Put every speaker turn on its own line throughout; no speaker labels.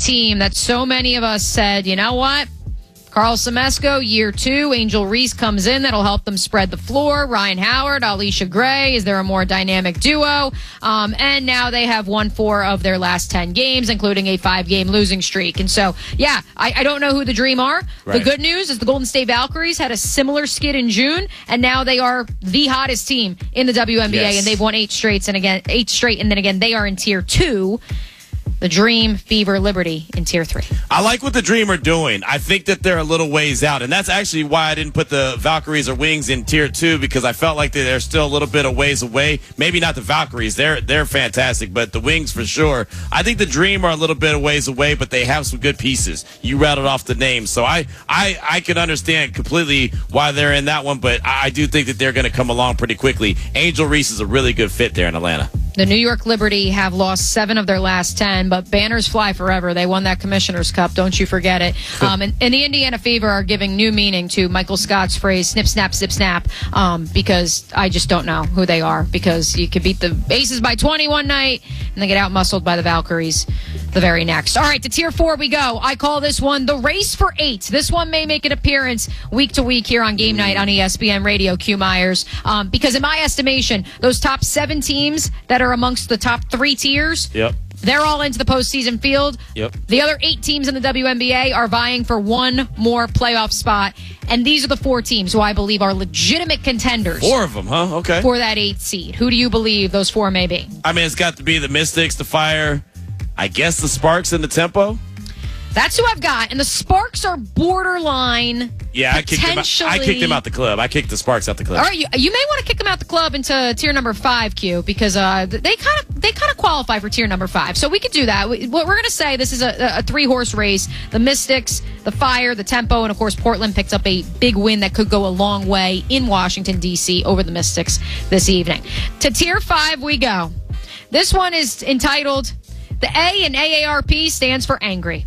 team that so many of us said, you know what? Carl Semesco, year 2. Angel Reese comes in. That'll help them spread the floor. Ryan Howard, Alicia Gray. Is there a more dynamic duo? And now they have won 4 of their last 10 games, including a 5-game losing streak. And so, yeah, I don't know who the Dream are. Right. The good news is the Golden State Valkyries had a similar skid in June, and now they are the hottest team in the WNBA,
yes.
and they've won 8 straight, and then again, they are in Tier 2. The Dream, Fever, Liberty in Tier 3.
I like what the Dream are doing. I think that they're a little ways out, and that's actually why I didn't put the Valkyries or Wings in Tier 2, because I felt like they're still a little bit of ways away. Maybe not the Valkyries. They're fantastic, but the Wings for sure. I think the Dream are a little bit of ways away, but they have some good pieces. You rattled off the names, so I can understand completely why they're in that one, but I do think that they're going to come along pretty quickly. Angel Reese is a really good fit there in Atlanta.
The New York Liberty have lost 7 of their last 10, but banners fly forever. They won that Commissioner's Cup. Don't you forget it. And the Indiana Fever are giving new meaning to Michael Scott's phrase, snip, snap, zip, snap, because I just don't know who they are, because you could beat the Aces by 20 one night and then get out-muscled by the Valkyries the very next. All right, to Tier 4 we go. I call this one the Race for 8. This one may make an appearance week to week here on Game Night on ESPN Radio, Q Myers, because in my estimation, those top 7 teams that are amongst the top 3 tiers,
yep,
they're all into the postseason field.
Yep.
The other 8 teams in the WNBA are vying for one more playoff spot, and these are the 4 teams who I believe are legitimate contenders.
4 of them, huh? Okay.
For that 8th seed. Who do you believe those 4 may be?
I mean, it's got to be the Mystics, the Fire, I guess the Sparks, and the Tempo.
That's who I've got. And the Sparks are borderline.
Yeah, I kicked them out the club. I kicked the Sparks out the club.
All right, you may want to kick them out the club into tier number 5, Q, because they kind of qualify for tier number 5. So we could do that. What we're going to say, this is a 3-horse race. The Mystics, the Fire, the Tempo, and of course Portland picked up a big win that could go a long way in Washington, D.C. over the Mystics this evening. To tier 5 we go. This one is entitled, the A in AARP stands for angry.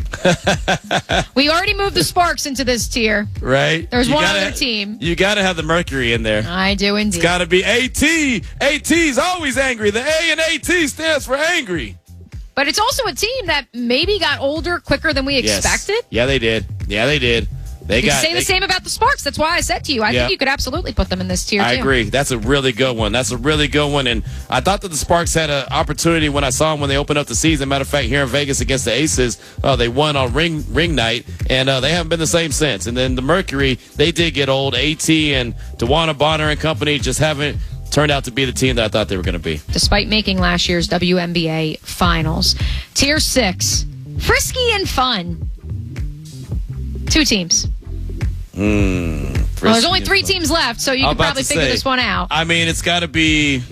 We already moved the Sparks into this tier.
Right.
There's one other team.
You got to have the Mercury in there.
I do indeed.
It's got to be AT. AT's always angry. The A in AT stands for angry.
But it's also a team that maybe got older quicker than we expected.
Yeah, they did. You say
the same about the Sparks. That's why I said to you, I think you could absolutely put them in this tier,
I
too.
agree. That's a really good one. And I thought that the Sparks had an opportunity when I saw them when they opened up the season. Matter of fact, here in Vegas against the Aces, they won on ring night, and they haven't been the same since. And then the Mercury, they did get old. AT and DeWanna Bonner and company just haven't turned out to be the team that I thought they were going to be.
Despite making last year's WNBA Finals. Tier 6, frisky and fun. 2 teams. Well, there's only 3 teams left, so you can probably figure this one out.
I mean, it's got to be...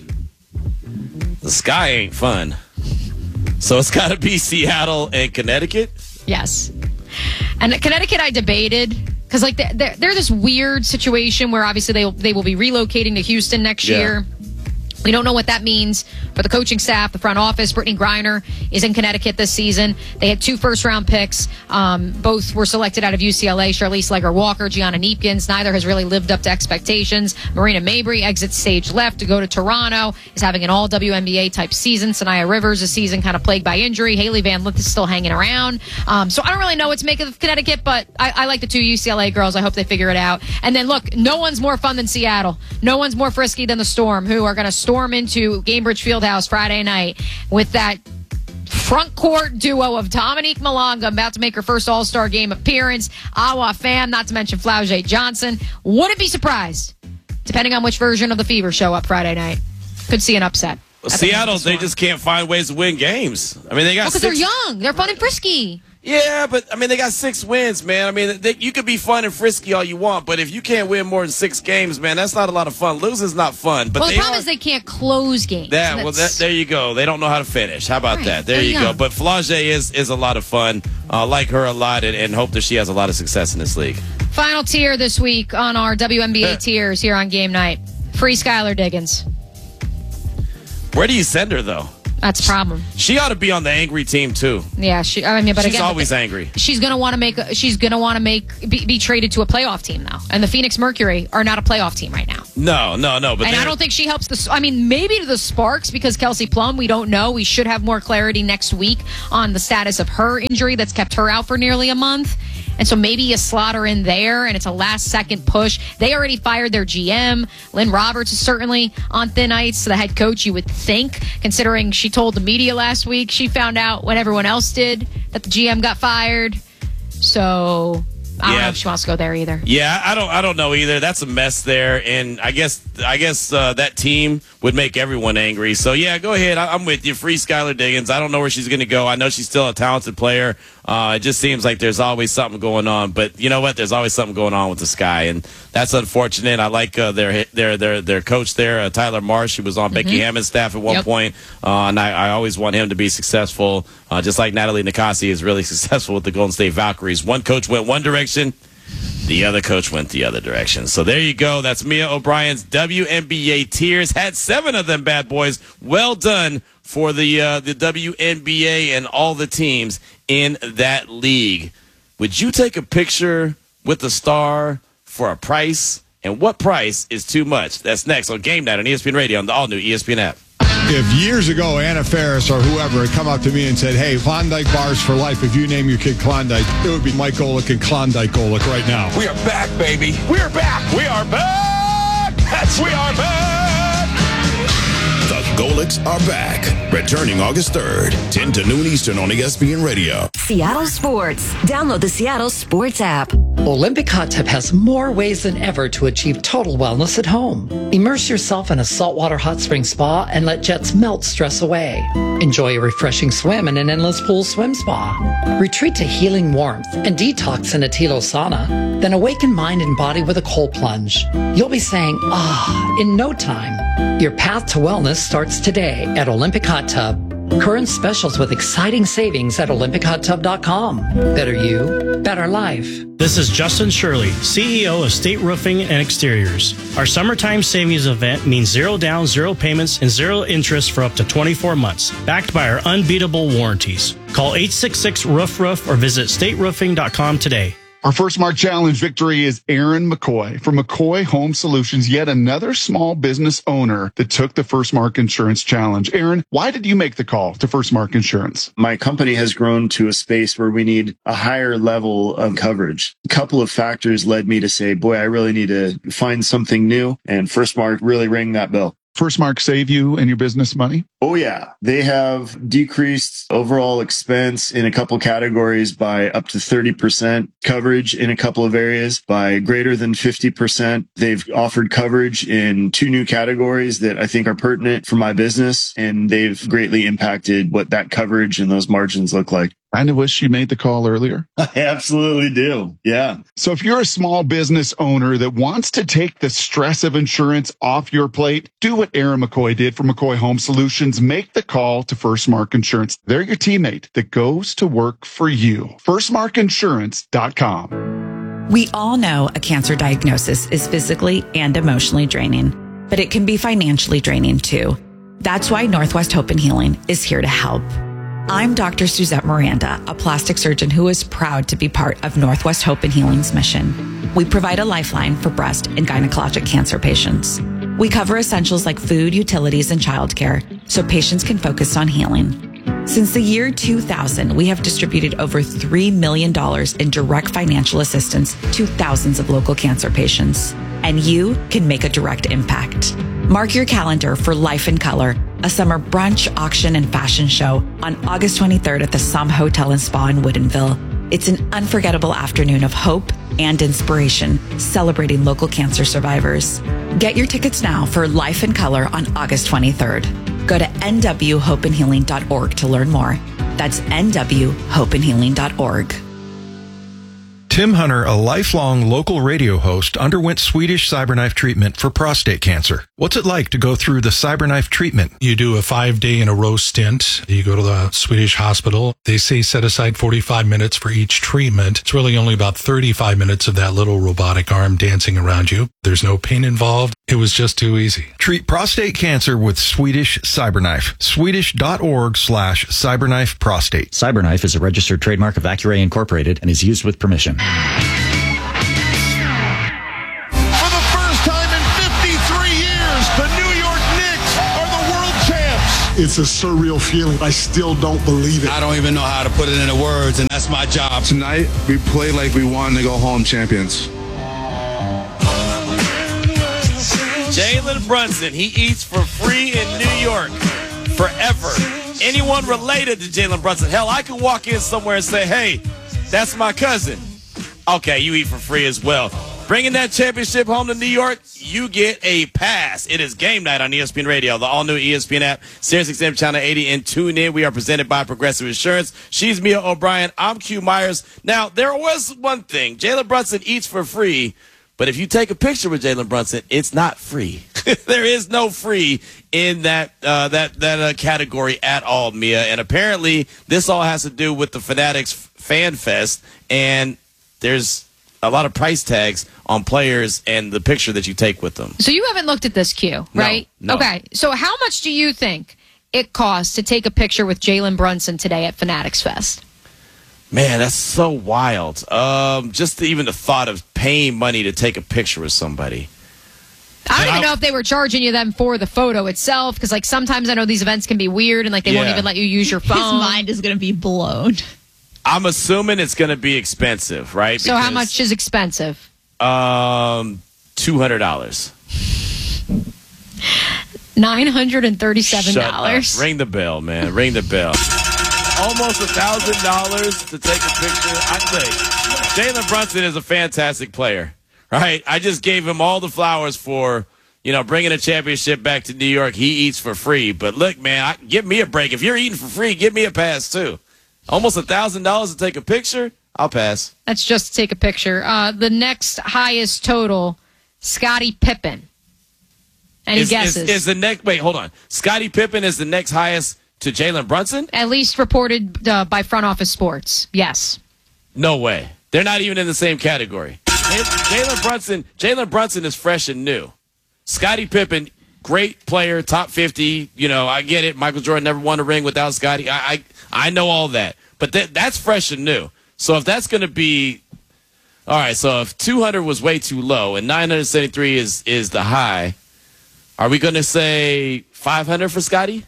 The Sky ain't fun. So it's got to be Seattle and Connecticut?
Yes. And Connecticut I debated, because they're this weird situation where obviously they will be relocating to Houston next year. We don't know what that means for the coaching staff, the front office. Brittany Griner is in Connecticut this season. They had 2 first-round picks. Both were selected out of UCLA, Charlize Legger-Walker, Gianna Neepkins. Neither has really lived up to expectations. Marina Mabry exits stage left to go to Toronto, is having an all-WNBA-type season. Sanaya Rivers, a season kind of plagued by injury. Haley Van Lith is still hanging around. So I don't really know what to make of Connecticut, but I like the 2 UCLA girls. I hope they figure it out. And then, look, no one's more fun than Seattle. No one's more frisky than the Storm, who are going to storm into Gainbridge Fieldhouse Friday night with that front court duo of Dominique Malonga about to make her first All-Star game appearance. Awa Pham, not to mention Flau'jae Johnson. Wouldn't be surprised, depending on which version of the Fever show up Friday night. Could see an upset.
Seattle, they just can't find ways to win games. I mean, they got
because they're young. They're fun and frisky.
Yeah, but, I mean, they got 6 wins, man. I mean, you could be fun and frisky all you want, but if you can't win more than 6 games, man, that's not a lot of fun. Losing's not fun. But
the problem is they can't close games.
There you go. They don't know how to finish. How about that? There you go. But Flau'jae is a lot of fun. Like her a lot and hope that she has a lot of success in this league.
Final tier this week on our WNBA tiers here on Game Night. Free Skylar Diggins.
Where do you send her, though?
That's a problem.
She ought to be on the angry team too.
Yeah,
she's always angry.
She's going to want to be traded to a playoff team now, and the Phoenix Mercury are not a playoff team right now.
No. But
I don't think she helps maybe to the Sparks because Kelsey Plum, we don't know. We should have more clarity next week on the status of her injury that's kept her out for nearly a month. And so maybe you slot her in there, and it's a last-second push. They already fired their GM. Lynn Roberts is certainly on thin ice, the head coach, you would think, considering she told the media last week she found out when everyone else did that the GM got fired. So I don't know if she wants to go there either.
Yeah, I don't know either. That's a mess there, and I guess that team would make everyone angry. So yeah, go ahead. I'm with you. Free Skylar Diggins. I don't know where she's going to go. I know she's still a talented player. It just seems like there's always something going on. But you know what? There's always something going on with the Sky, and that's unfortunate. I like their coach there, Tyler Marsh. He was on Becky Hammond's staff at one point, and I always want him to be successful, just like Natalie Nikasi is really successful with the Golden State Valkyries. One coach went one direction. The other coach went the other direction. So there you go. That's Mia O'Brien's WNBA tiers. Had 7 of them bad boys. Well done for the WNBA and all the teams in that league. Would you take a picture with the star for a price? And what price is too much? That's next on Game Night on ESPN Radio on the all-new ESPN app.
If years ago Anna Faris or whoever had come up to me and said, hey, Klondike bars for life, if you name your kid Klondike, it would be Mike Golick and Klondike Golick right now.
We are back, baby. We are back. We are back. Yes, we are back.
The Golicks are back. Returning August 3rd, 10 to noon Eastern on ESPN Radio.
Seattle Sports. Download the Seattle Sports app.
Olympic Hot Tub has more ways than ever to achieve total wellness at home. Immerse yourself in a saltwater hot spring spa and let jets melt stress away. Enjoy a refreshing swim in an endless pool swim spa. Retreat to healing warmth and detox in a Tilo sauna. Then awaken mind and body with a cold plunge. You'll be saying, in no time. Your path to wellness starts today at Olympic Hot Tub. Current specials with exciting savings at OlympicHotTub.com. Better you, better life.
This is Justin Shirley, CEO of State Roofing and Exteriors. Our summertime savings event means 0 down, 0 payments, and 0 interest for up to 24 months, backed by our unbeatable warranties. Call 866-ROOF-ROOF or visit stateroofing.com today.
Our first Mark Challenge victory is Aaron McCoy from McCoy Home Solutions, yet another small business owner that took the First Mark Insurance Challenge. Aaron, why did you make the call to First Mark Insurance?
My company has grown to a space where we need a higher level of coverage. A couple of factors led me to say, boy, I really need to find something new. And First Mark really rang that bell.
First Mark save you and your business money?
Oh, yeah. They have decreased overall expense in a couple categories by up to 30%, coverage in a couple of areas by greater than 50%. They've offered coverage in 2 new categories that I think are pertinent for my business, and they've greatly impacted what that coverage and those margins look like.
Kind of wish you made the call earlier.
I absolutely do. Yeah.
So if you're a small business owner that wants to take the stress of insurance off your plate, do what Aaron McCoy did for McCoy Home Solutions. Make the call to First Mark Insurance. They're your teammate that goes to work for you. FirstMarkInsurance.com.
We all know a cancer diagnosis is physically and emotionally draining, but it can be financially draining too. That's why Northwest Hope and Healing is here to help. I'm Dr. Suzette Miranda, a plastic surgeon who is proud to be part of Northwest Hope and Healing's mission. We provide a lifeline for breast and gynecologic cancer patients. We cover essentials like food, utilities, and childcare so patients can focus on healing. Since the year 2000, we have distributed over $3 million in direct financial assistance to thousands of local cancer patients. And you can make a direct impact. Mark your calendar for Life in Color, a summer brunch, auction, and fashion show on August 23rd at the Somme Hotel and Spa in Woodinville. It's an unforgettable afternoon of hope and inspiration, celebrating local cancer survivors. Get your tickets now for Life in Color on August 23rd. Go to nwhopeandhealing.org to learn more. That's nwhopeandhealing.org.
Tim Hunter, a lifelong local radio host, underwent Swedish CyberKnife treatment for prostate cancer. What's it like to go through the CyberKnife treatment?
You do a 5-day-in-a-row stint. You go to the Swedish hospital. They say set aside 45 minutes for each treatment. It's really only about 35 minutes of that little robotic arm dancing around you. There's no pain involved. It was just too easy.
Treat prostate cancer with Swedish CyberKnife. Swedish.org/CyberKnife prostate.
CyberKnife is a registered trademark of Accuray Incorporated and is used with permission.
For the first time in 53
It's a surreal feeling. I still don't believe it.
I don't even know how to put it into words, and that's my job.
Tonight, we played like we wanted to go home champions.
Jalen Brunson, he eats for free in New York forever. Anyone related to Jalen Brunson, hell, I could walk in somewhere and say, hey, that's my cousin. Okay, you eat for free as well. Bringing that championship home to New York, you get a pass. It is game night on ESPN Radio, the all-new ESPN app, SiriusXM Channel 80, and tune in. We are presented by Progressive Insurance. She's Mia O'Brien. I'm Q Myers. Now, there was one thing. Jalen Brunson eats for free, but if you take a picture with Jalen Brunson, it's not free. There is no free in that category at all, Mia. And apparently, this all has to do with the Fanatics Fan Fest, and there's a lot of price tags on players and the picture that you take with them.
So you haven't looked at this, Q, right?
No.
Okay. So how much do you think it costs to take a picture with Jalen Brunson today at Fanatics Fest?
Man, that's so wild. Just even the thought of paying money to take a picture with somebody.
I don't even know if they were charging you then for the photo itself, because like sometimes I know these events can be weird and like they won't even let you use your phone.
His mind is going to be blown.
I'm assuming it's going to be expensive, right?
So how much is expensive?
$200.
$937.
Ring the bell, man. Ring the bell. Almost $1,000 to take a picture. I think Jalen Brunson is a fantastic player, right? I just gave him all the flowers for, bringing a championship back to New York. He eats for free. But look, man, give me a break. If you're eating for free, give me a pass, too. Almost $1,000 to take a picture? I'll pass.
That's just to take a picture. The next highest total, Scottie Pippen. Any guesses?
Is the next? Wait, hold on. Scottie Pippen is the next highest to Jalen Brunson?
At least reported by Front Office Sports. Yes.
No way. They're not even in the same category. Jalen Brunson is fresh and new. Scottie Pippen, great player, top 50. I get it. Michael Jordan never won a ring without Scottie. I know all that. But that's fresh and new. So if that's going to be all right, so if 200 was way too low and 973 is the high, are we going to say 500 for Scottie?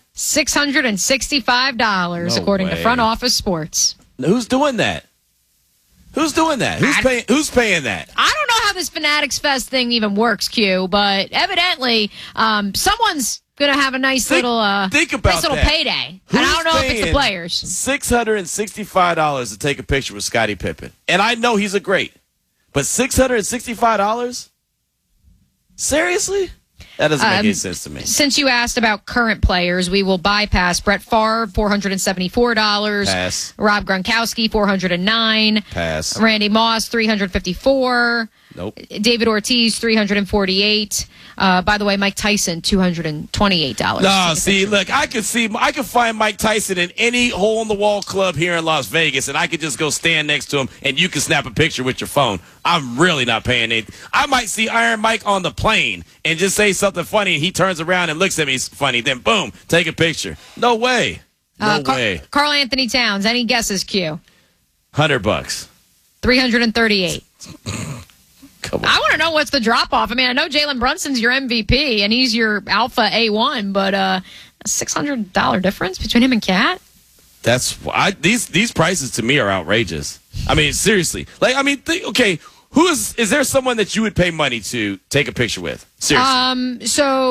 $665 according to Front Office Sports.
Who's doing that? Who's paying that?
I don't know how this Fanatics Fest thing even works, Q, but evidently someone's going to have a nice little payday. And I don't know if it's the players.
$665 to take a picture with Scottie Pippen. And I know he's a great. But $665? Seriously? That doesn't make any sense to me.
Since you asked about current players, we will bypass Brett Favre, $474.
Pass.
Rob Gronkowski, $409.
Pass.
Randy Moss, $354.
Nope.
David Ortiz, $348. By the way, Mike Tyson, $228.
No, see, look, I could find Mike Tyson in any hole-in-the-wall club here in Las Vegas, and I could just go stand next to him, and you can snap a picture with your phone. I'm really not paying anything. I might see Iron Mike on the plane and just say something funny, and he turns around and looks at me funny. Then, boom, take a picture. No way. No way.
Karl Anthony Towns, any guesses, Q?
$100.
$338.
Come on.
I want to know what's the drop-off. I mean, I know Jalen Brunson's your MVP, and he's your alpha A1, but a $600 difference between him and Cat?
That's these prices to me are outrageous. I mean, seriously. Is there someone that you would pay money to take a picture with? Seriously.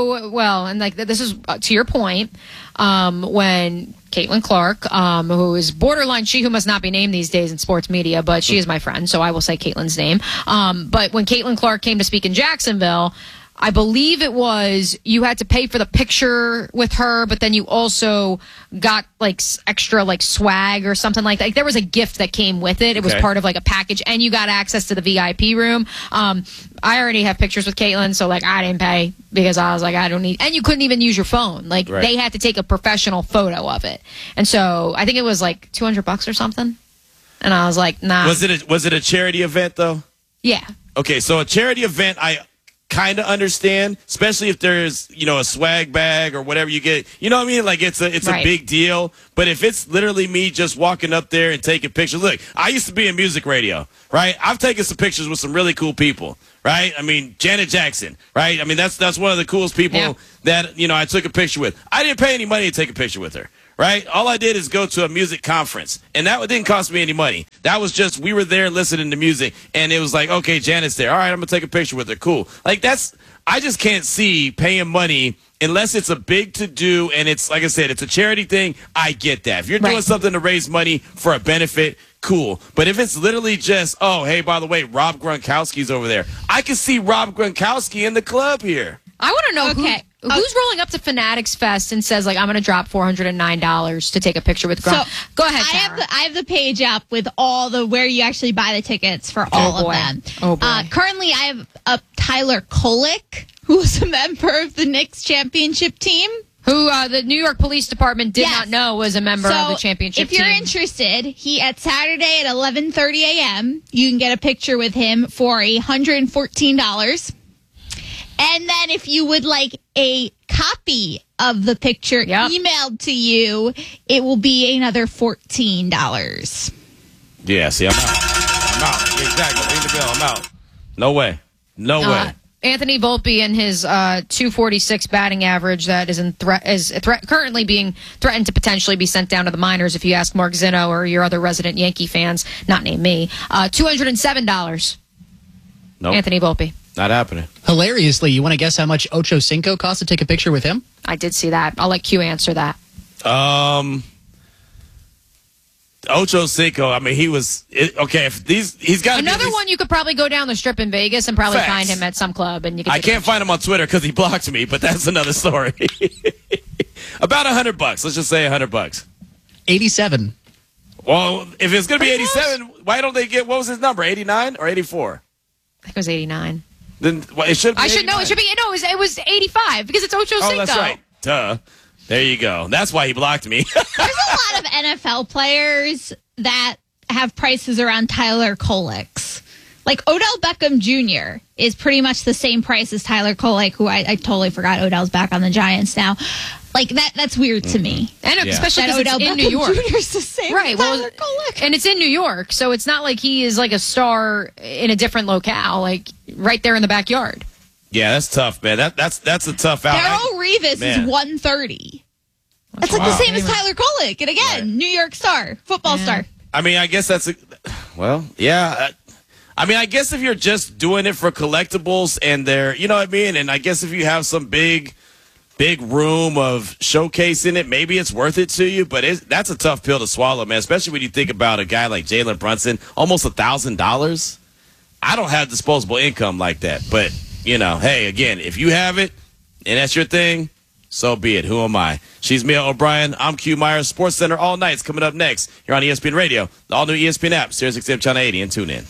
This is to your point, when Caitlin Clark, who is borderline, she who must not be named these days in sports media, but she is my friend, so I will say Caitlin's name. But when Caitlin Clark came to speak in Jacksonville, I believe it was you had to pay for the picture with her, but then you also got like extra like swag or something like that. Like, there was a gift that came with it. It was part of like a package, and you got access to the VIP room. I already have pictures with Caitlin, so like I didn't pay because I was like, I don't need, and you couldn't even use your phone. Like they had to take a professional photo of it. And so I think it was like $200 or something. And I was like, nah.
Was it a charity event though?
Yeah.
Okay, so a charity event, kind of understand, especially if there's, a swag bag or whatever you get. You know what I mean? Like it's a big deal. But if it's literally me just walking up there and taking pictures, look, I used to be in music radio, right? I've taken some pictures with some really cool people, right? I mean, Janet Jackson, right? I mean, that's one of the coolest people that, I took a picture with. I didn't pay any money to take a picture with her. Right? All I did is go to a music conference, and that didn't cost me any money. That was just, we were there listening to music, and it was like, okay, Janet's there. All right, I'm going to take a picture with her. Cool. Like, I just can't see paying money unless it's a big to-do, and it's, like I said, it's a charity thing. I get that. If you're doing something to raise money for a benefit, cool. But if it's literally just, oh, hey, by the way, Rob Gronkowski's over there, I can see Rob Gronkowski in the club here.
I want to know who's rolling up to Fanatics Fest and says, like, I'm going to drop $409 to take a picture with Gronk.
So,
go ahead, Tara.
I have the page up with all where you actually buy the tickets for all of them.
Oh, boy.
Currently, I have up Tyler Kolek, who is a member of the Knicks championship team.
Who the New York Police Department did not know was a member of the championship team.
If you're interested, at Saturday at 11:30 a.m., you can get a picture with him for $114. And then if you would like a copy of the picture emailed to you, it will be another $14.
Yeah, see, I'm out. Exactly. Ring the bell. I'm out. No way.
Anthony Volpe and his .246 batting average that is currently being threatened to potentially be sent down to the minors if you ask Mark Zinno or your other resident Yankee fans, not named me. $207.
Nope.
Anthony Volpe.
Not happening.
Hilariously, you want to guess how much Ocho Cinco cost to take a picture with him?
I did see that. I'll let Q answer that.
Ocho Cinco, I mean, if he's got
another one you could probably go down the strip in Vegas and probably find him at some club. And
I can't find him on Twitter because he blocked me, but that's another story. About $100. Let's just say $100.
87.
Well, if it's going to be 87, why don't they get, what was his number, 89 or 84?
I think it was 89.
Then it should be.
I should know. It should be. No, it was 85 because it's Ocho Cinco.
Oh, that's right. Duh. There you go. That's why he blocked me.
There's a lot of NFL players that have prices around Tyler Kolek's. Like Odell Beckham Jr. is pretty much the same price as Tyler Kolek, who I totally forgot Odell's back on the Giants now. Like that's weird to me.
And especially because it's in New York.
Jr. is the same as Tyler Kolek.
And it's in New York, so it's not like he is like a star in a different locale, like right there in the backyard.
Yeah, that's tough, man. That's a tough out.
Darrelle Revis is 130. That's like the same as Tyler Kolek. And again, New York star, football star.
I mean, I guess that's I mean, I guess if you're just doing it for collectibles and they're, you know what I mean? And I guess if you have some big room of showcasing it, maybe it's worth it to you. But that's a tough pill to swallow, man, especially when you think about a guy like Jalen Brunson, almost $1,000. I don't have disposable income like that. But, hey, again, if you have it and that's your thing, so be it. Who am I? She's Mia O'Brien. I'm Q Myers. Sports Center all night's coming up next here on ESPN Radio, the all-new ESPN app, SiriusXM Channel 80, and tune in.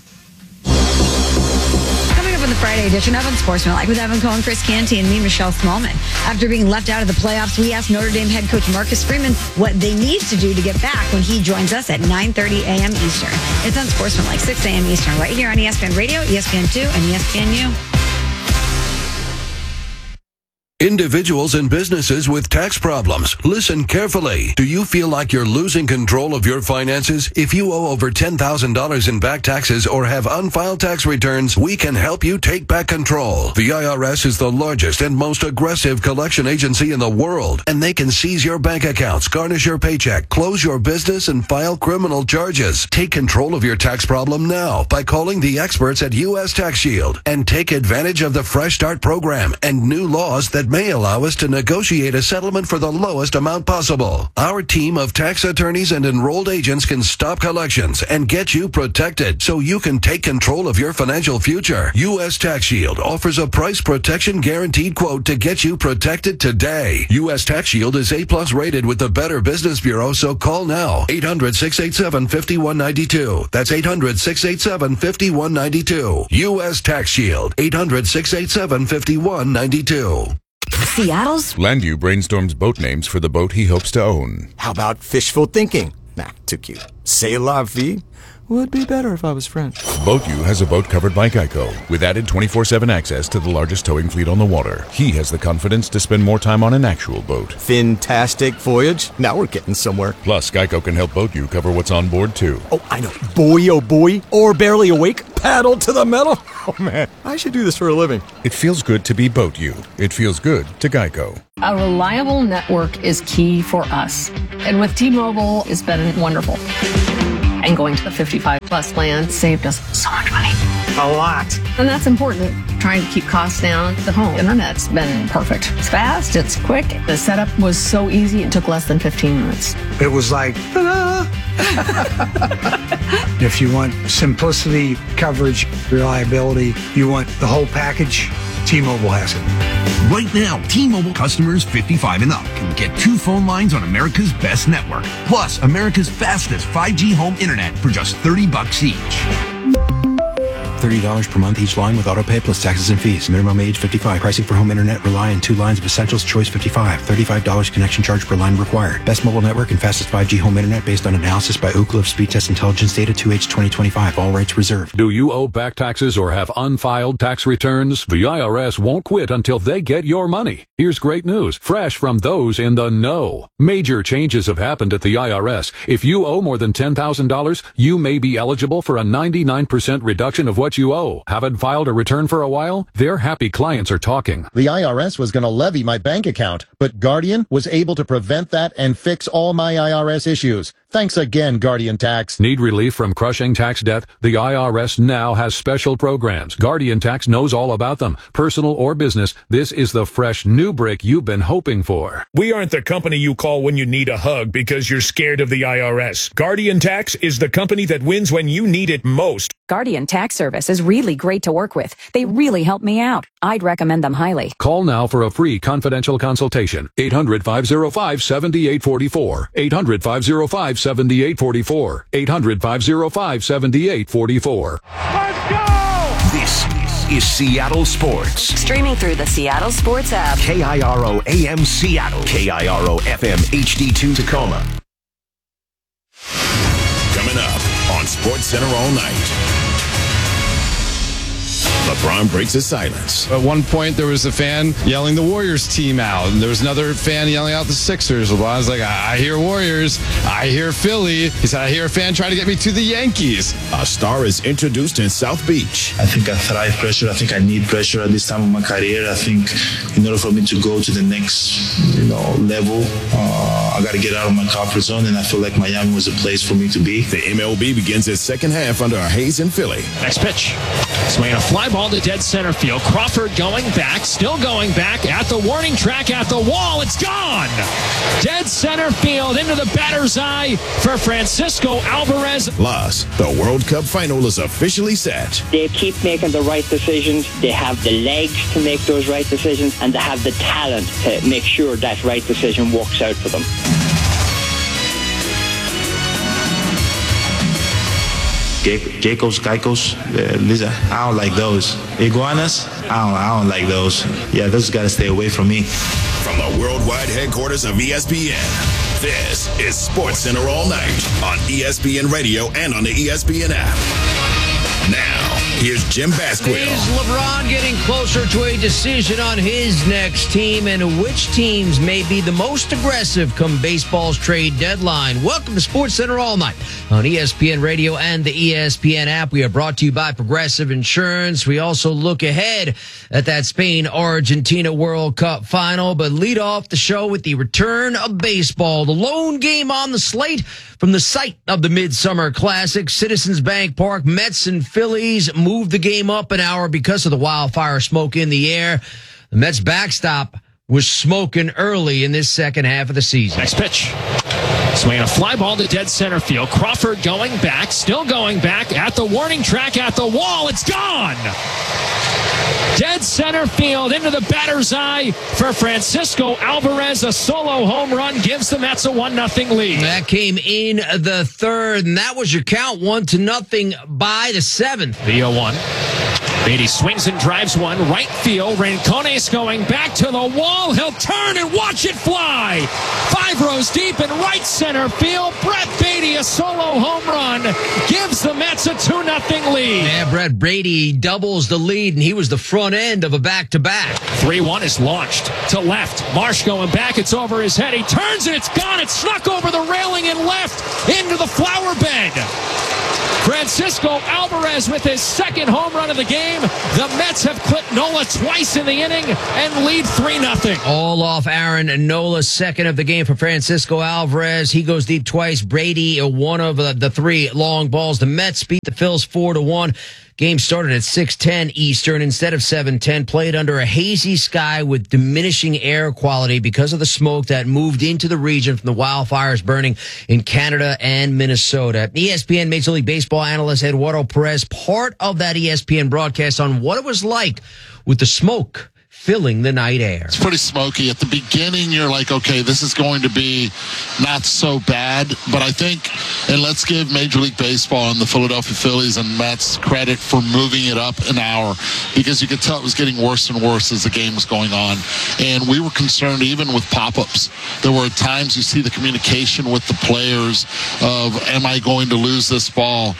Coming up on the Friday edition of Unsportsmanlike with Evan Cohen, Chris Canty, and me, Michelle Smallman. After being left out of the playoffs, we asked Notre Dame head coach Marcus Freeman what they need to do to get back when he joins us at 9:30 a.m. Eastern. It's Unsportsmanlike, 6 a.m. Eastern, right here on ESPN Radio, ESPN2, and ESPNU.
Individuals and businesses with tax problems, listen carefully. Do you feel like you're losing control of your finances? If you owe over $10,000 in back taxes or have unfiled tax returns, we can help you take back control. The IRS is the largest and most aggressive collection agency in the world, and they can seize your bank accounts, garnish your paycheck, close your business, and file criminal charges. Take control of your tax problem now by calling the experts at U.S. Tax Shield and take advantage of the Fresh Start program and new laws that may allow us to negotiate a settlement for the lowest amount possible. Our team of tax attorneys and enrolled agents can stop collections and get you protected so you can take control of your financial future. U.S. Tax Shield offers a price protection guaranteed quote to get you protected today. U.S. Tax Shield is A+ rated with the Better Business Bureau, so call now. 800-687-5192. That's 800-687-5192. U.S. Tax Shield. 800-687-5192.
Seattle's
Landu brainstorms boat names for the boat he hopes to own.
How about fishful thinking? Nah, too cute. C'est la vie?
Would be better if I was French.
Boat U has a boat covered by Geico with added 24/7 access to the largest towing fleet on the water. He has the confidence to spend more time on an actual boat.
Fantastic voyage. Now we're getting somewhere.
Plus, Geico can help Boat U cover what's on board, too.
Oh, I know. Boy, oh boy. Or barely awake. Paddle to the metal. Oh, man. I should do this for a living.
It feels good to be Boat U. It feels good to Geico.
A reliable network is key for us. And with T-Mobile, it's been wonderful. And going to the 55-plus plan saved us so much money.
A lot.
And that's important. Trying to keep costs down. The home internet's been perfect. It's fast, it's quick. The setup was so easy, it took less than 15 minutes.
It was like, ta-da! If you want simplicity, coverage, reliability, you want the whole package, T-Mobile has it.
Right now, T-Mobile customers 55 and up can get 2 phone lines on America's best network, plus America's fastest 5G home internet for just $30 each.
$30 per month each line with autopay plus taxes and fees. Minimum age 55. Pricing for home internet rely on 2 lines of Essentials Choice 55. $35 connection charge per line required. Best mobile network and fastest 5G home internet based on analysis by Ookla of Speed Test Intelligence data 2H 2025. All rights reserved.
Do you owe back taxes or have unfiled tax returns? The IRS won't quit until they get your money. Here's great news, fresh from those in the know. Major changes have happened at the IRS. If you owe more than $10,000, you may be eligible for a 99% reduction of what you owe. Haven't filed a return for a while? Their happy clients are talking.
The IRS was going to levy my bank account, but Guardian was able to prevent that and fix all my IRS issues. Thanks again, Guardian Tax.
Need relief from crushing tax debt? The IRS now has special programs. Guardian Tax knows all about them. Personal or business, this is the fresh new brick you've been hoping for.
We aren't the company you call when you need a hug because you're scared of the IRS. Guardian Tax is the company that wins when you need it most.
Guardian Tax Service is really great to work with. They really help me out. I'd recommend them highly.
Call now for a free confidential consultation. 800-505-7844. 800-505-7844. 800-505-7844.
Let's go! This is Seattle Sports.
Streaming through the Seattle Sports app.
KIRO AM Seattle. KIRO FM HD2 Tacoma. Coming up on Sports Center all night. LeBron breaks his silence.
At one point, there was a fan yelling the Warriors team out, and there was another fan yelling out the Sixers. LeBron's like, I hear Warriors, I hear Philly. He said, I hear a fan trying to get me to the Yankees.
A star is introduced in South Beach.
I think I thrive pressure. I think I need pressure at this time of my career. I think in order for me to go to the next, level, I got to get out of my comfort zone, and I feel like Miami was a place for me to be.
The MLB begins its second half under a haze in Philly.
Next pitch. Swinging a fly ball to dead center field. Crawford going back, still going back at the warning track, at the wall. It's gone. Dead center field into the batter's eye for Francisco Alvarez.
Plus, the World Cup final is officially set.
They keep making the right decisions. They have the legs to make those right decisions, and they have the talent to make sure that right decision works out for them.
Geckos, geckos, lizard. I don't like those. Iguanas, I don't like those. Yeah, those got to stay away from me.
From the worldwide headquarters of ESPN, this is Sports Center all night on ESPN Radio and on the ESPN app. Now, here's Jim Basquill.
Is LeBron getting closer to a decision on his next team, and which teams may be the most aggressive come baseball's trade deadline? Welcome to Sports Center all night on ESPN Radio and the ESPN app. We are brought to you by Progressive Insurance. We also look ahead at that Spain-Argentina World Cup final, but lead off the show with the return of baseball. The lone game on the slate from the site of the Midsummer Classic, Citizens Bank Park. Mets and Phillies moved the game up an hour because of the wildfire smoke in the air. The Mets backstop was smoking early in this second half of the season.
Next pitch. Swinging a fly ball to dead center field. Crawford going back, still going back at the warning track, at the wall. It's gone. Dead center field into the batter's eye for Francisco Alvarez. A solo home run gives the Mets a 1-0 lead.
That came in the third, and that was your count, 1-0 by the seventh.
The 0-1. Beatty swings and drives one. Right field. Rincones going back to the wall. He'll turn and watch it fly. 5 rows deep in right center field. Brett Beatty, a solo home run, gives the Mets a 2-0 lead.
Yeah, Brett Beatty doubles the lead, and he was the front end of a back-to-back.
3-1 is launched to left. Marsh going back. It's over his head. He turns and it's gone. It snuck over the railing and left into the flower bed. Francisco Alvarez with his second home run of the game. The Mets have clipped Nola twice in the inning and lead 3-0.
All off Aaron Nola's second of the game for Francisco Alvarez. He goes deep twice. Brady, one of the 3 long balls. The Mets beat the Phils 4-1. Game started at 6:10 Eastern instead of 7:10. Played under a hazy sky with diminishing air quality because of the smoke that moved into the region from the wildfires burning in Canada and Minnesota. ESPN Major League Baseball analyst Eduardo Perez, part of that ESPN broadcast on what it was like with the smoke filling the night air.
It's pretty smoky. At the beginning, you're like, okay, this is going to be not so bad. But I think, and let's give Major League Baseball and the Philadelphia Phillies and Mets credit for moving it up an hour, because you could tell it was getting worse and worse as the game was going on. And we were concerned even with pop-ups. There were times you see the communication with the players of, am I going to lose this ball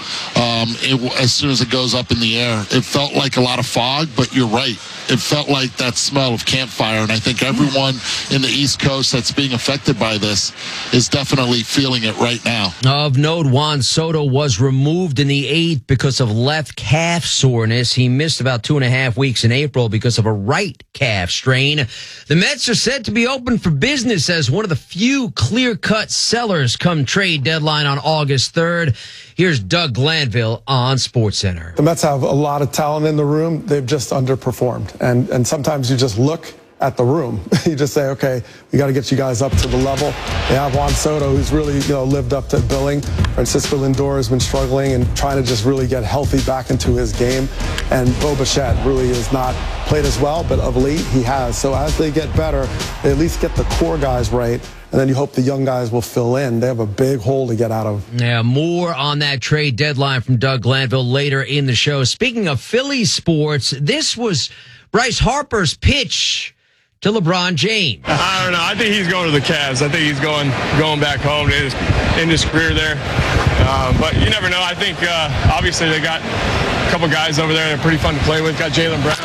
as soon as it goes up in the air? It felt like a lot of fog, but you're right. It felt like that smell of campfire, and I think everyone in the East Coast that's being affected by this is definitely feeling it right now.
Of note, Juan Soto was removed in the 8th because of left calf soreness. He missed about 2.5 weeks in April because of a right calf strain. The Mets are said to be open for business as one of the few clear-cut sellers come trade deadline on August 3rd. Here's Doug Glanville on SportsCenter.
The Mets have a lot of talent in the room. They've just underperformed. And sometimes you just look at the room. You just say, okay, we got to get you guys up to the level. They have Juan Soto, who's really, lived up to billing. Francisco Lindor has been struggling and trying to just really get healthy back into his game. And Bo Bichette really has not played as well, but of late he has. So as they get better, they at least get the core guys right. And then you hope the young guys will fill in. They have a big hole to get out of.
Yeah, more on that trade deadline from Doug Glanville later in the show. Speaking of Philly sports, this was Bryce Harper's pitch to LeBron James.
I don't know. I think he's going to the Cavs. I think he's going back home to end his career there. But you never know. I think obviously they got a couple guys over there that are pretty fun to play with. Got Jaylen Brown.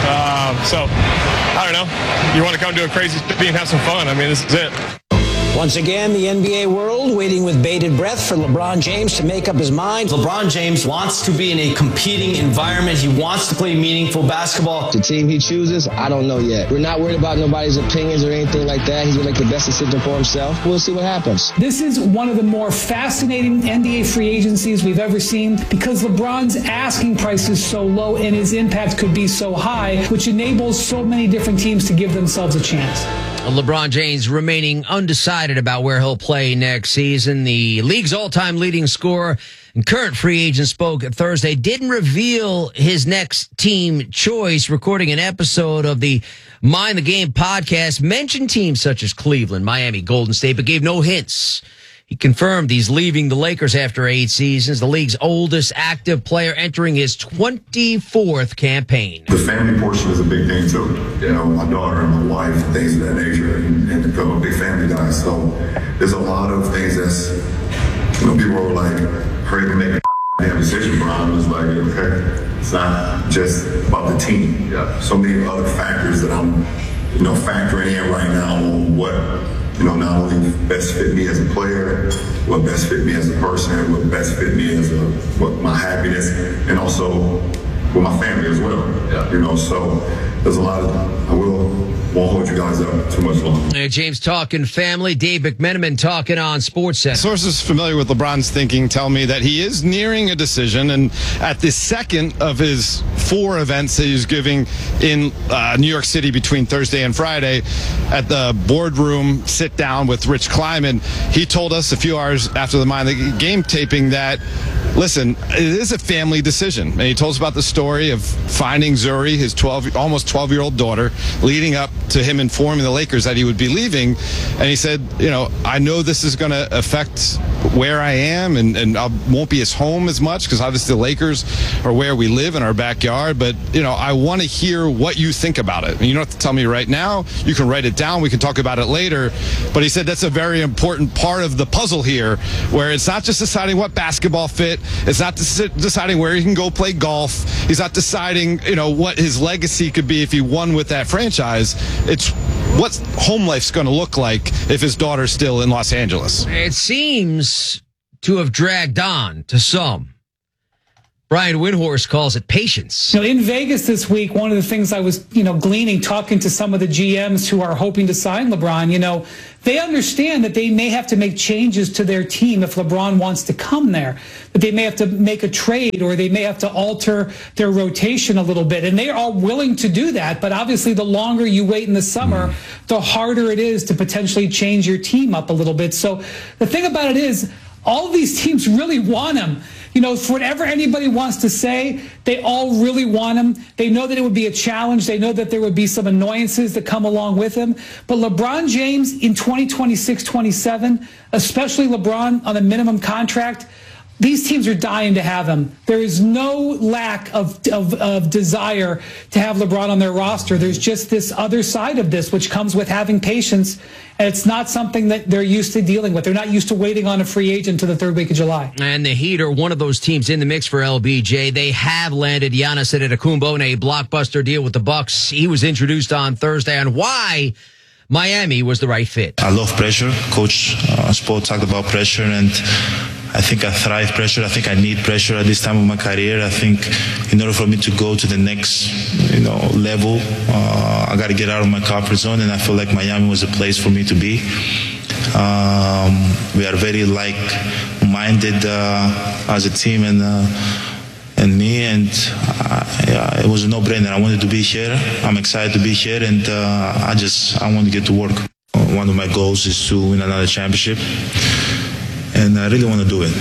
So I don't know. You want to come to a crazy city and have some fun. I mean, this is it.
Once again, the NBA world waiting with bated breath for LeBron James to make up his mind.
LeBron James wants to be in a competing environment. He wants to play meaningful basketball.
The team he chooses, I don't know yet. We're not worried about nobody's opinions or anything like that. He's going to make the best decision for himself. We'll see what happens.
This is one of the more fascinating NBA free agencies we've ever seen because LeBron's asking price is so low and his impact could be so high, which enables so many different teams to give themselves a chance.
LeBron James remaining undecided about where he'll play next season. The league's all-time leading scorer and current free agent spoke Thursday, didn't reveal his next team choice, recording an episode of the Mind the Game podcast, mentioned teams such as Cleveland, Miami, Golden State, but gave no hints. He confirmed he's leaving the Lakers after 8 seasons, the league's oldest active player entering his 24th campaign.
The family portion is a big thing too. My daughter and my wife, things of that nature, and become a big family guy. So there's a lot of things that's, people are like, crazy to make a damn decision, Brian. It's like, okay, it's not just about the team. So many other factors that I'm, factoring in right now on what, not only best fit me as a player, what best fit me as a person, what best fit me as what my happiness, and also with my family as well. So there's a lot of, I won't hold you guys up too much longer.
James talking family, Dave McMenamin talking on SportsCenter.
Sources familiar with LeBron's thinking tell me that he is nearing a decision, and at the second of his 4 events that he's giving in New York City between Thursday and Friday, at the boardroom sit down with Rich Kleiman, he told us a few hours after the Mind the Game taping that, listen, it is a family decision. And he told us about the story of finding Zuri, his almost 12-year-old daughter, leading up to him informing the Lakers that he would be leaving. And he said, I know this is going to affect where I am, and I won't be as home as much because obviously the Lakers are where we live in our backyard. But, I want to hear what you think about it. And you don't have to tell me right now. You can write it down. We can talk about it later. But he said that's a very important part of the puzzle here, where it's not just deciding what basketball fit. It's not deciding where he can go play golf. He's not deciding, what his legacy could be if he won with that franchise. It's what home life's going to look like if his daughter's still in Los Angeles.
It seems to have dragged on to some. Brian Windhorst calls it patience.
In Vegas this week, one of the things I was, gleaning, talking to some of the GMs who are hoping to sign LeBron, they understand that they may have to make changes to their team if LeBron wants to come there, that they may have to make a trade or they may have to alter their rotation a little bit. And they are all willing to do that. But obviously, the longer you wait in the summer, the harder it is to potentially change your team up a little bit. So the thing about it is, all of these teams really want him. For whatever anybody wants to say, they all really want him. They know that it would be a challenge. They know that there would be some annoyances that come along with him. But LeBron James in 2026-27, especially LeBron on a minimum contract, these teams are dying to have him. There is no lack of desire to have LeBron on their roster. There's just this other side of this, which comes with having patience. And it's not something that they're used to dealing with. They're not used to waiting on a free agent until the third week of July.
And the Heat are one of those teams in the mix for LBJ. They have landed Giannis Antetokounmpo in a blockbuster deal with the Bucks. He was introduced on Thursday on why Miami was the right fit.
I love pressure. Coach Spo talked about pressure, and I think I thrive pressure. I think I need pressure at this time of my career. I think in order for me to go to the next, level, I got to get out of my comfort zone, and I feel like Miami was a place for me to be. We are very like-minded as a team, and me, and it was a no-brainer. I wanted to be here. I'm excited to be here, and I want to get to work. One of my goals is to win another championship. And I really want to do it.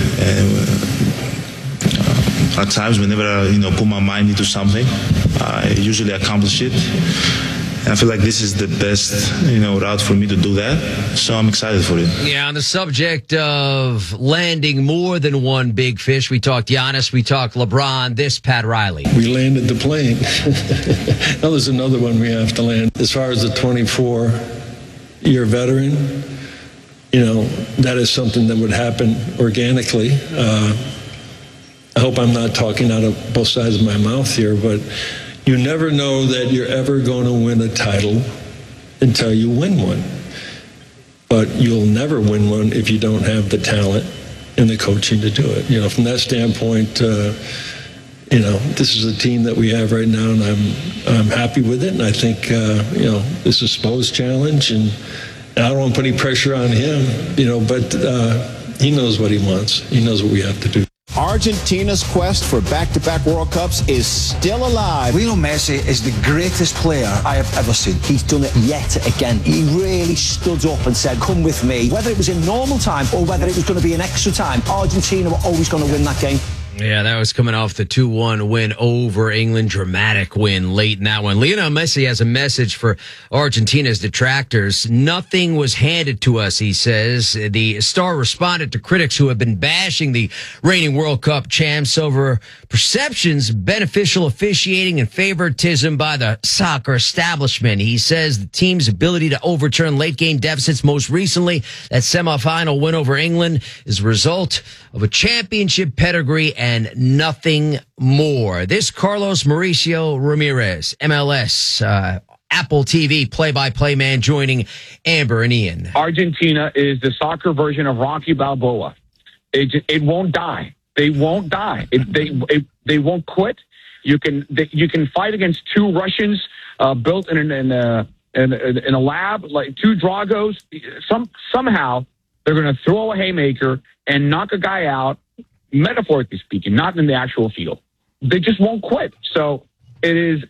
At times, whenever I, put my mind into something, I usually accomplish it. And I feel like this is the best, route for me to do that. So I'm excited for it.
Yeah, on the subject of landing more than one big fish, we talked Giannis, we talked LeBron, this Pat Riley.
We landed the plane. Now there's another one we have to land. As far as the 24-year veteran, that is something that would happen organically. I hope I'm not talking out of both sides of my mouth here, but you never know that you're ever going to win a title until you win one. But you'll never win one if you don't have the talent and the coaching to do it. From that standpoint, this is a team that we have right now, and I'm happy with it. And I think, this is Spo's challenge, and I don't want to put any pressure on him, but he knows what he wants. He knows what we have to do.
Argentina's quest for back-to-back World Cups is still alive.
Lionel Messi is the greatest player I have ever seen. He's done it yet again. He really stood up and said, come with me. Whether it was in normal time or whether it was going to be in extra time, Argentina were always going to win that game.
Yeah, that was coming off the 2-1 win over England. Dramatic win late in that one. Lionel Messi has a message for Argentina's detractors. Nothing was handed to us, he says. The star responded to critics who have been bashing the reigning World Cup champs over perceptions, beneficial officiating, and favoritism by the soccer establishment. He says the team's ability to overturn late-game deficits, most recently that semifinal win over England, is a result of a championship pedigree and nothing more. This Carlos Mauricio Ramirez, MLS, Apple TV play-by-play man, joining Amber and Ian.
Argentina is the soccer version of Rocky Balboa. It won't die. They won't die. They won't quit. You can fight against two Russians built in a lab, like two Dragos. Somehow they're going to throw a haymaker and knock a guy out, metaphorically speaking, not in the actual field. They just won't quit. So It is.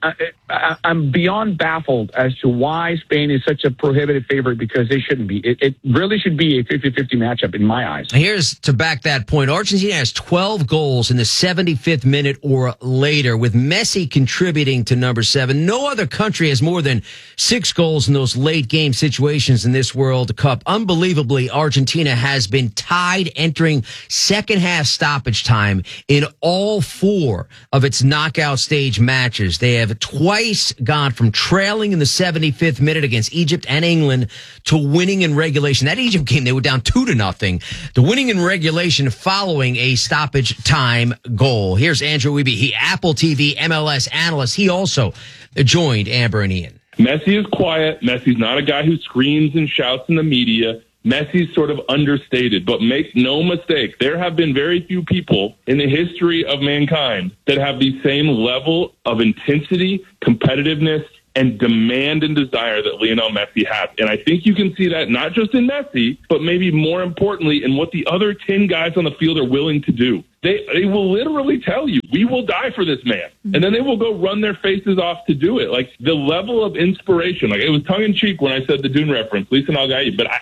I'm beyond baffled as to why Spain is such a prohibitive favorite, because they shouldn't be. It really should be a 50-50 matchup in my eyes.
Here's to back that point. Argentina has 12 goals in the 75th minute or later, with Messi contributing to number 7. No other country has more than 6 goals in those late game situations in this World Cup. Unbelievably, Argentina has been tied entering second half stoppage time in all 4 of its knockout stage matches. They have twice gone from trailing in the 75th minute against Egypt and England to winning in regulation. That Egypt game, they were down 2-0. The winning in regulation following a stoppage time goal. Here's Andrew Wiebe, he Apple TV MLS analyst. He also joined Amber and Ian.
Messi is quiet. Messi's not a guy who screams and shouts in the media. Messi's sort of understated, but make no mistake, there have been very few people in the history of mankind that have the same level of intensity, competitiveness, and demand and desire that Lionel Messi has. And I think you can see that not just in Messi, but maybe more importantly in what the other 10 guys on the field are willing to do. They will literally tell you, we will die for this man. And then they will go run their faces off to do it. Like, the level of inspiration, like, it was tongue-in-cheek when I said the Dune reference, Lisa Nalgai, but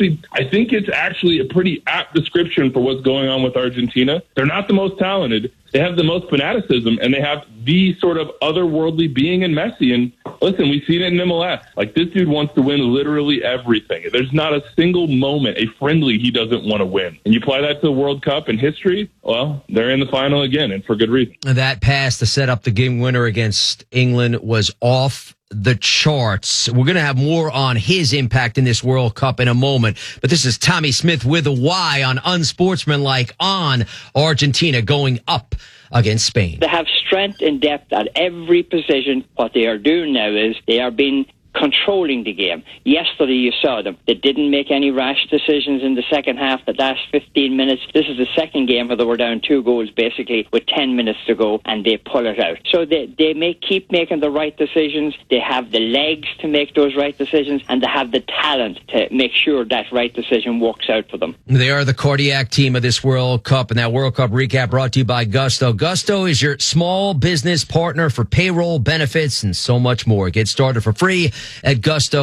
I think it's actually a pretty apt description for what's going on with Argentina. They're not the most talented. They have the most fanaticism, and they have the sort of otherworldly being in Messi. And listen, we've seen it in MLS. Like, this dude wants to win literally everything. There's not a single moment, a friendly, he doesn't want to win. And you apply that to the World Cup and history, well, they're in the final again, and for good reason.
That pass to set up the game winner against England was off the charts. We're going to have more on his impact in this World Cup in a moment. But this is Tommy Smith with a Y on Unsportsmanlike on Argentina going up against Spain.
They have strength and depth at every position. What they are doing now is they are being controlling the game. Yesterday you saw them. They didn't make any rash decisions in the second half, the last 15 minutes. This is the second game where they were down 2 goals basically with 10 minutes to go, and they pull it out. So they may keep making the right decisions. They have the legs to make those right decisions, and they have the talent to make sure that right decision works out for them.
They are the cardiac team of this World Cup, and that World Cup recap brought to you by Gusto. Gusto is your small business partner for payroll, benefits, and so much more. Get started for free at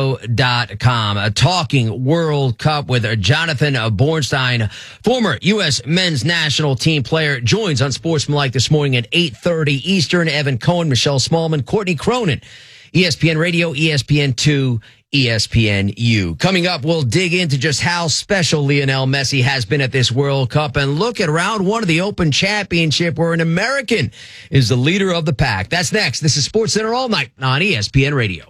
gusto.com. A talking World Cup with Jonathan Bornstein, former U.S. men's national team player, joins Unsportsmanlike this morning at 8:30 Eastern. Evan Cohen, Michelle Smallman, Courtney Cronin, ESPN Radio, ESPN2, ESPNU. Coming up, we'll dig into just how special Lionel Messi has been at this World Cup and look at round 1 of the Open Championship, where an American is the leader of the pack. That's next. This is SportsCenter All Night on ESPN Radio.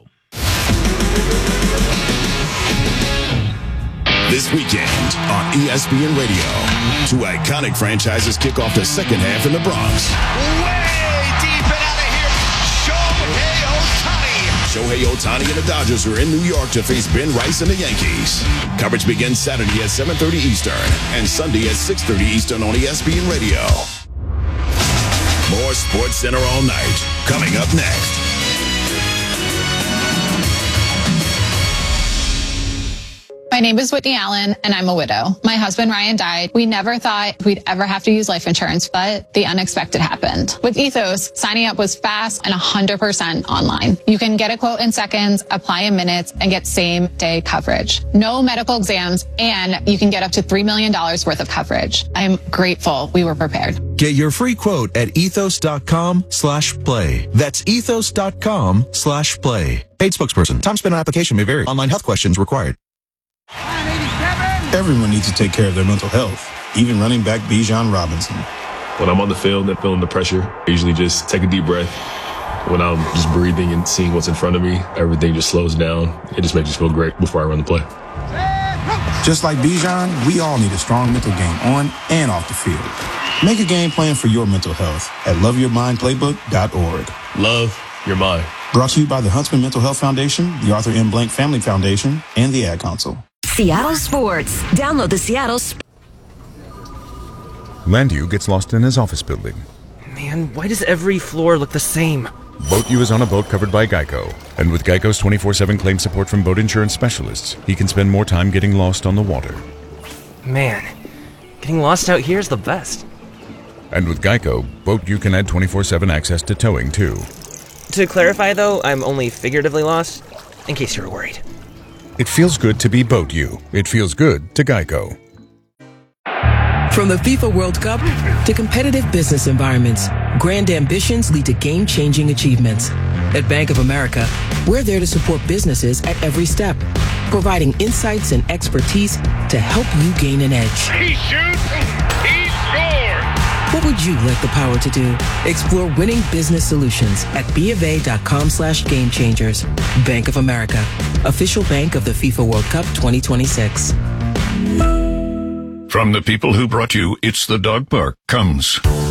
This weekend on ESPN Radio, 2 iconic franchises kick off the second half in the Bronx.
Way deep and out of here,
Shohei Ohtani and the Dodgers are in New York to face Ben Rice and the Yankees. Coverage begins Saturday at 7:30 Eastern and Sunday at 6:30 Eastern on ESPN Radio. More SportsCenter All Night coming up next.
My name is Whitney Allen, and I'm a widow. My husband, Ryan, died. We never thought we'd ever have to use life insurance, but the unexpected happened. With Ethos, signing up was fast and 100% online. You can get a quote in seconds, apply in minutes, and get same-day coverage. No medical exams, and you can get up to $3 million worth of coverage. I'm grateful we were prepared.
Get your free quote at ethos.com/play. That's ethos.com/play. Paid spokesperson. Time spent on application may vary. Online health questions required.
Everyone needs to take care of their mental health, even running back Bijan Robinson.
When I'm on the field and feeling the pressure, I usually just take a deep breath. When I'm just breathing and seeing what's in front of me, everything just slows down. It just makes me feel great before I run the play.
Just like Bijan, we all need a strong mental game on and off the field. Make a game plan for your mental health at loveyourmindplaybook.org.
Love your mind.
Brought to you by the Huntsman Mental Health Foundation, the Arthur M. Blank Family Foundation, and the Ad Council.
Seattle Sports. Download the Seattle
Landu gets lost in his office building.
Man, why does every floor look the same?
BoatU is on a boat covered by Geico. And with Geico's 24/7 claim support from boat insurance specialists, he can spend more time getting lost on the water.
Man, getting lost out here is the best.
And with Geico, BoatU can add 24/7 access to towing, too.
To clarify, though, I'm only figuratively lost, in case you were worried.
It feels good to be Boat You. It feels good to Geico.
From the FIFA World Cup to competitive business environments, grand ambitions lead to game-changing achievements. At Bank of America, we're there to support businesses at every step, providing insights and expertise to help you gain an edge.
He shoots, he scores!
What would you like the power to do? Explore winning business solutions at BofA.com/gamechangers. Bank of America, official bank of the FIFA World Cup 2026.
From the people who brought you It's the Dog Park comes